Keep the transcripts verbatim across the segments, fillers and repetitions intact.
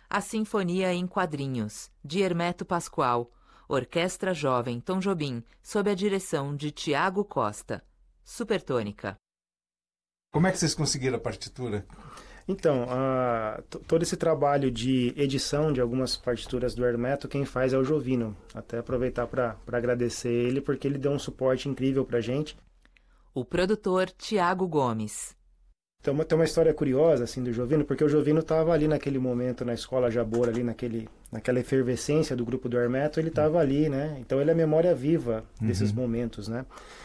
A Sinfonia em Quadrinhos, de Hermeto Pascoal, Orquestra Jovem Tom Jobim, sob a direção de Tiago Costa. Supertônica. Como é que vocês conseguiram a partitura? Então, a, todo esse trabalho de edição de algumas partituras do Hermeto, quem faz é o Jovino. Até aproveitar para agradecer ele, porque ele deu um suporte incrível para a gente. O produtor Tiago Gomes. Então, tem uma história curiosa assim do Jovino, porque o Jovino estava ali naquele momento na escola Jabor, ali naquele, naquela efervescência do grupo do Hermeto, ele estava ali, né? Então ele é a memória viva desses uhum. momentos, né?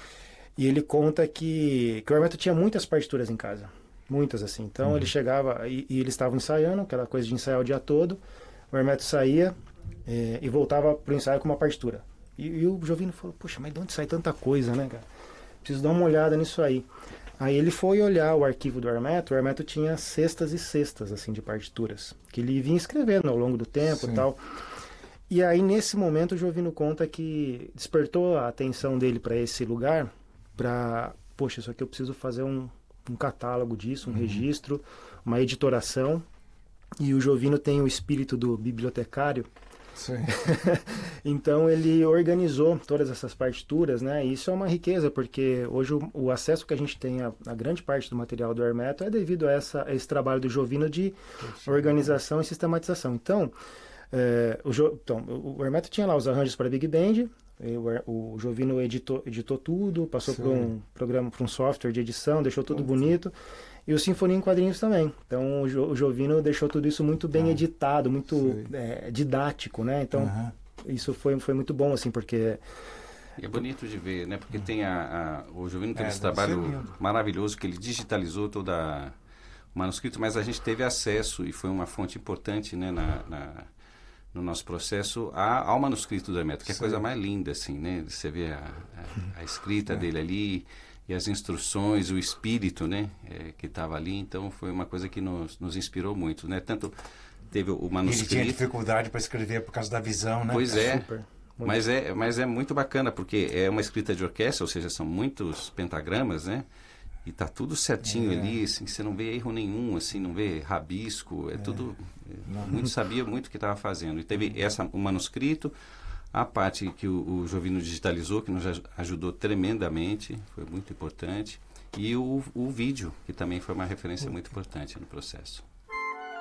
E ele conta que, que o Hermeto tinha muitas partituras em casa, muitas assim. Então uhum. ele chegava e, e eles estavam ensaiando, aquela coisa de ensaiar o dia todo, o Hermeto saía é, e voltava pro ensaio com uma partitura. E, e o Jovino falou, poxa, mas de onde sai tanta coisa, né, cara? Preciso dar uma olhada nisso aí. Aí ele foi olhar o arquivo do Hermeto, o Hermeto tinha cestas e cestas assim, de partituras, que ele vinha escrevendo ao longo do tempo e tal. E aí nesse momento o Jovino conta que despertou a atenção dele para esse lugar, para, poxa, isso aqui eu preciso fazer um, um catálogo disso, um uhum. registro, uma editoração. E o Jovino tem o espírito do bibliotecário. Sim. Então ele organizou todas essas partituras, né? E isso é uma riqueza, porque hoje o, o acesso que a gente tem a, a grande parte do material do Hermeto é devido a, essa, a esse trabalho do Jovino de Poxa, organização e sistematização. Então, é, o, jo, então, o Hermeto tinha lá os arranjos para Big Band, o, o Jovino editou, editou tudo, passou por um programa, por um software de edição, deixou tudo Poxa. bonito. E o Sinfonia em Quadrinhos também. Então o, jo, o Jovino deixou tudo isso muito bem ah, editado, muito é, didático, né? Então uhum. isso foi, foi muito bom, assim, porque... E é bonito de ver, né? Porque tem a, a, o Jovino teve é, esse trabalho maravilhoso, que ele digitalizou toda o manuscrito, mas a gente teve acesso, e foi uma fonte importante, né, na, na, no nosso processo, a, ao manuscrito do Hermeto, que é a coisa mais linda, assim, né? Você vê a, a, a escrita é. dele ali... E as instruções, o espírito, né, é, que estava ali, então foi uma coisa que nos, nos inspirou muito, né, tanto teve o manuscrito... Ele tinha dificuldade para escrever por causa da visão, né? Pois é, Super, mas é, mas é muito bacana, porque é uma escrita de orquestra, ou seja, são muitos pentagramas, né, e tá tudo certinho é. ali, assim, você não vê erro nenhum, assim, não vê rabisco, é, é. tudo... É, muito sabia muito o que estava fazendo, e teve essa, o manuscrito... A parte que o, o Jovino digitalizou, que nos ajudou tremendamente, foi muito importante. E o, o vídeo, que também foi uma referência muito importante no processo.